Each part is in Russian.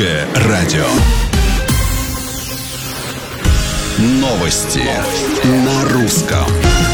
Радио. Новости на русском.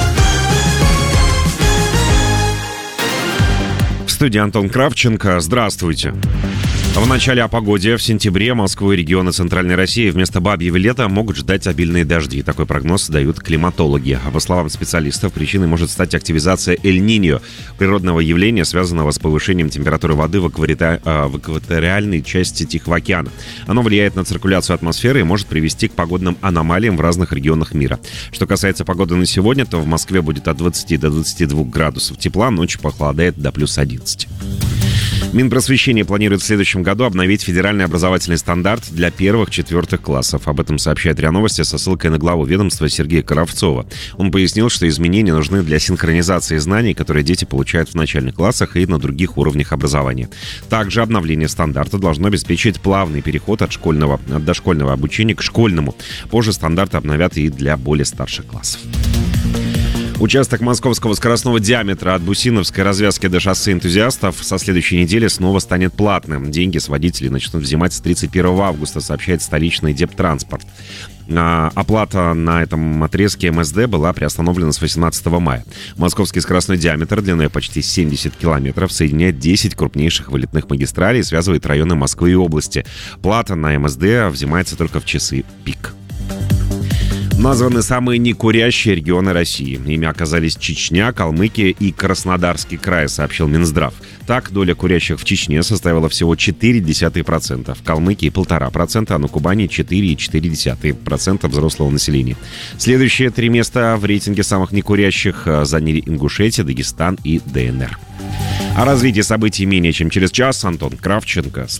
В студии Антон Кравченко. Здравствуйте. В начале о погоде. В сентябре Москву и регионы Центральной России вместо бабьего лета могут ждать обильные дожди. Такой прогноз дают климатологи. А по словам специалистов, причиной может стать активизация Эль-Ниньо, природного явления, связанного с повышением температуры воды в экваториальной части Тихого океана. Оно влияет на циркуляцию атмосферы и может привести к погодным аномалиям в разных регионах мира. Что касается погоды на сегодня, то в Москве будет от 20 до 22 градусов тепла, ночью похолодает до плюс 11. Минпросвещение планирует в следующем году обновить федеральный образовательный стандарт для первых-четвертых классов. Об этом сообщает РИА Новости со ссылкой на главу ведомства Сергея Коровцова. Он пояснил, что изменения нужны для синхронизации знаний, которые дети получают в начальных классах и на других уровнях образования. Также обновление стандарта должно обеспечить плавный переход от дошкольного обучения к школьному. Позже стандарты обновят и для более старших классов. Участок московского скоростного диаметра от Бусиновской развязки до шоссе Энтузиастов со следующей недели снова станет платным. Деньги с водителей начнут взимать с 31 августа, сообщает столичный Дептранспорт. Оплата на этом отрезке МСД была приостановлена с 18 мая. Московский скоростной диаметр длиной почти 70 километров соединяет 10 крупнейших вылетных магистралей и связывает районы Москвы и области. Плата на МСД взимается только в часы пик. Названы самые некурящие регионы России. Ими оказались Чечня, Калмыкия и Краснодарский край, сообщил Минздрав. Так, доля курящих в Чечне составила всего 0,4%, в Калмыкии 1,5%, а на Кубани 4,4% взрослого населения. Следующие 3 места в рейтинге самых некурящих заняли Ингушетия, Дагестан и ДНР. О развитии событий менее чем через час. Антон Кравченко.